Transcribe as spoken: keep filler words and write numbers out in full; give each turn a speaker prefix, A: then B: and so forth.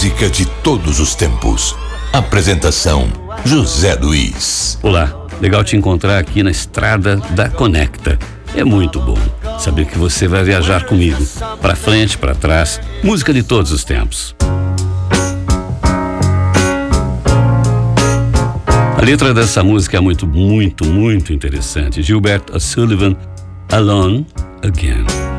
A: música de todos os tempos. Apresentação: José Luiz.
B: Olá, legal te encontrar aqui na estrada da Conecta. É muito bom saber que você vai viajar comigo, para frente, para trás, música de todos os tempos. A letra dessa música é muito, muito, muito interessante. Gilbert O'Sullivan, Alone Again.